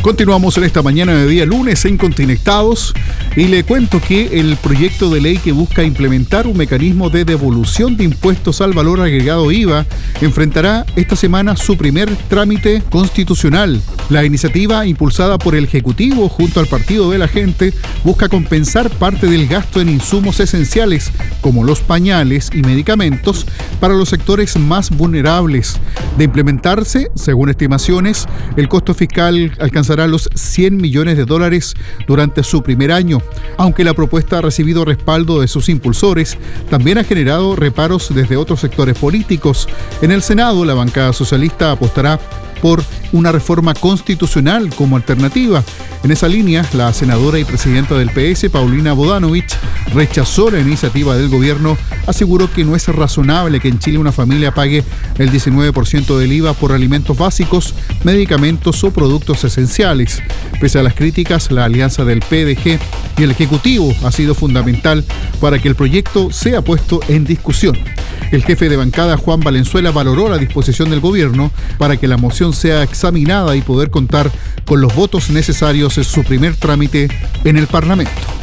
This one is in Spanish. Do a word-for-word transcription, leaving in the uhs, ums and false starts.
Continuamos en esta mañana de día lunes en Continectados y le cuento que el proyecto de ley que busca implementar un mecanismo de devolución de impuestos al valor agregado I V A enfrentará esta semana su primer trámite constitucional. La iniciativa, impulsada por el Ejecutivo junto al Partido de la Gente, busca compensar parte del gasto en insumos esenciales como los pañales y medicamentos para los sectores más vulnerables. De implementarse, según estimaciones, el costo fiscal alcanzará los cien millones de dólares durante su primer año. Aunque la propuesta ha recibido respaldo de sus impulsores, también ha generado reparos desde otros sectores políticos. En el Senado, la bancada socialista apostará por una reforma constitucional como alternativa. En esa línea, la senadora y presidenta del P S, Paulina Bodanovich, rechazó la iniciativa del gobierno, aseguró que no es razonable que en Chile una familia pague el diecinueve por ciento del I V A por alimentos básicos, medicamentos o productos esenciales. Pese a las críticas, la alianza del P D G y el Ejecutivo ha sido fundamental para que el proyecto sea puesto en discusión. El jefe de bancada, Juan Valenzuela, valoró la disposición del gobierno para que la moción sea examinada y poder contar con los votos necesarios en su primer trámite en el Parlamento.